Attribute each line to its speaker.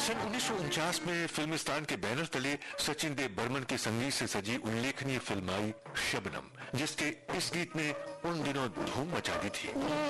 Speaker 1: सन 1949 में फिल्मिस्तान के बैनर तले सचिन देव बर्मन के संगीत से सजी उल्लेखनीय फिल्म आई शबनम, जिसके इस गीत ने उन दिनों धूम मचा दी थी।